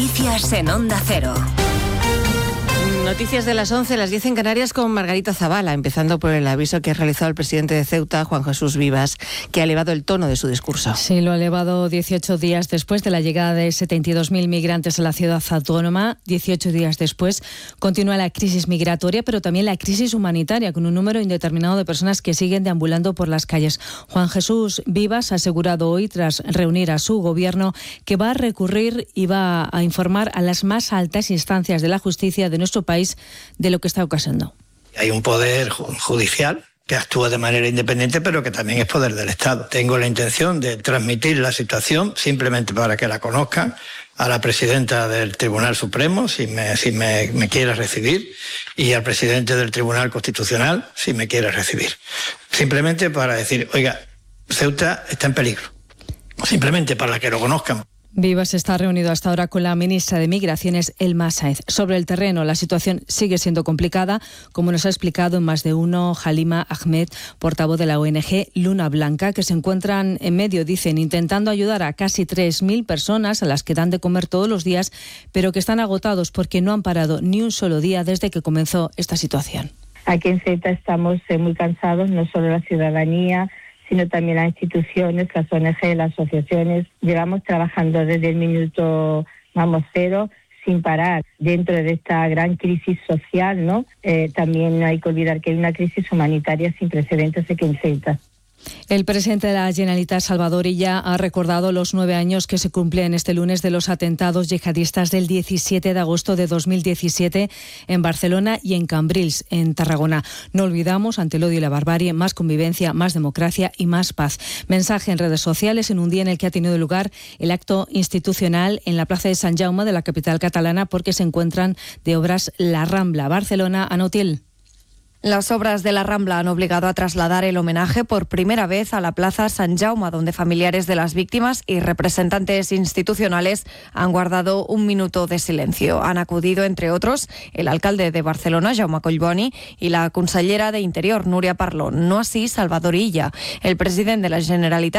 Noticias en Onda Cero. Noticias de las 11, las 10 en Canarias con Margarita Zavala, empezando por el aviso que ha realizado el presidente de Ceuta, Juan Jesús Vivas, que ha elevado el tono de su discurso. Sí, lo ha elevado 18 días después de la llegada de 72.000 migrantes a la ciudad autónoma. 18 días después continúa la crisis migratoria, pero también la crisis humanitaria, con un número indeterminado de personas que siguen deambulando por las calles. Juan Jesús Vivas ha asegurado hoy, tras reunir a su gobierno, que va a recurrir y va a informar a las más altas instancias de la justicia de nuestro país de lo que está ocasionando. Hay un poder judicial que actúa de manera independiente, pero que también es poder del Estado. Tengo la intención de transmitir la situación, simplemente para que la conozcan, a la presidenta del Tribunal Supremo, si me quiere recibir, y al presidente del Tribunal Constitucional, si me quiere recibir. Simplemente para decir, oiga, Ceuta está en peligro. Simplemente para que lo conozcan. Vivas está reunido hasta ahora con la ministra de Migraciones, Elma Sáenz. Sobre el terreno, la situación sigue siendo complicada, como nos ha explicado en Más de Uno Halima Ahmed, portavoz de la ONG Luna Blanca, que se encuentran en medio, dicen, intentando ayudar a casi 3.000 personas a las que dan de comer todos los días, pero que están agotados porque no han parado ni un solo día desde que comenzó esta situación. Aquí en Ceuta estamos muy cansados, no solo la ciudadanía, sino también las instituciones, las ONG, las asociaciones. Llevamos trabajando desde el minuto cero, sin parar, dentro de esta gran crisis social, ¿no? También no hay que olvidar que hay una crisis humanitaria sin precedentes aquí en Ceuta. El presidente de la Generalitat, Salvador Illa, ha recordado los 9 años que se cumplen este lunes de los atentados yihadistas del 17 de agosto de 2017 en Barcelona y en Cambrils, en Tarragona. No olvidamos, ante el odio y la barbarie, más convivencia, más democracia y más paz. Mensaje en redes sociales en un día en el que ha tenido lugar el acto institucional en la plaza de Sant Jaume de la capital catalana, porque se encuentran de obras La Rambla. Barcelona, Anotiel. Las obras de la Rambla han obligado a trasladar el homenaje por primera vez a la Plaza Sant Jaume, donde familiares de las víctimas y representantes institucionales han guardado un minuto de silencio. Han acudido, entre otros, el alcalde de Barcelona, Jaume Collboni, y la consellera de Interior, Núria Parlon. No así Salvador Illa. El presidente de la Generalitat